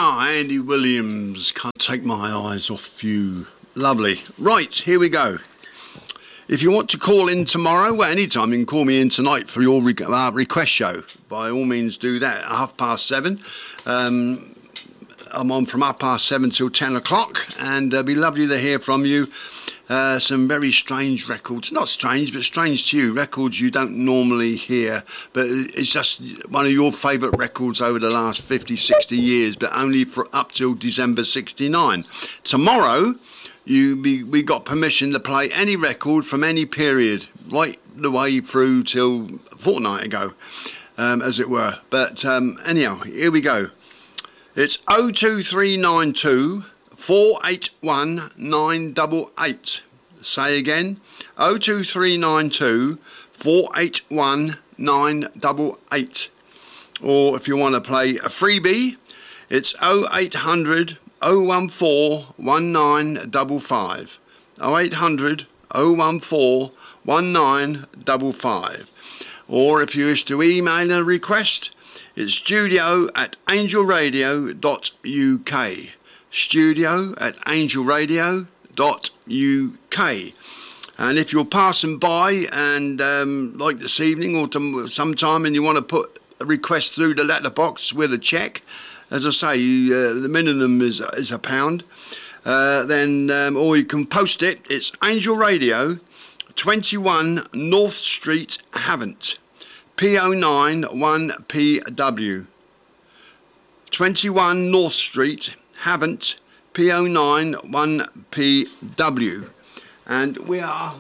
Andy Williams, Can't Take My Eyes Off You. Lovely. Right, here we go. If you want to call in tomorrow, well, anytime, you can call me in tonight for your request show. By all means, do that at 7:30. I'm on from 7:30 till 10 o'clock, and it'll be lovely to hear from you. Some very strange records, not strange, but strange to you, records you don't normally hear, but it's just one of your favourite records over the last 50, 60 years, but only for up till December 69. Tomorrow, we got permission to play any record from any period, right the way through till a fortnight ago, as it were. But anyhow, here we go. It's 02392 481 988. Say again, 02392 481 988. Or if you want to play a freebie, it's 0800 014 1955. 0800 014 1955. Or if you wish to email a request, it's studio@angelradio.uk. studio@angelradio.uk. And if you're passing by and like this evening or sometime and you want to put a request through the letterbox with a cheque, as I say, the minimum is £1, then or you can post it. It's Angel Radio, 21 North Street, Havant, PO9 1PW. 21 North Street, Havant, PO9 1PW. And we are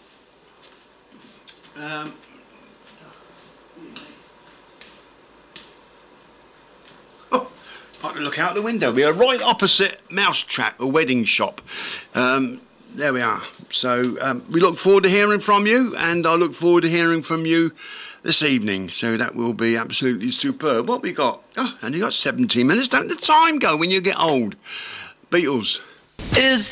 got to look out the window. We are right opposite Mousetrap, a wedding shop. There we are. So we look forward to hearing from you, and I look forward to hearing from you this evening. So that will be absolutely superb. What we got? Oh, only got 17 minutes. Don't the time go when you get old? Beatles. Is